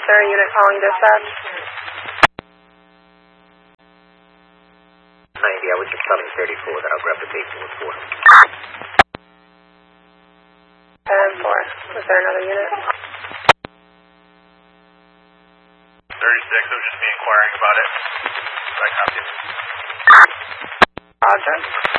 there a unit calling dispatch? 90, I was just telling 34 that I'll grab the patient with 4. 10-4. Was there another unit? 36, I was just inquiring about it. I copy. Roger.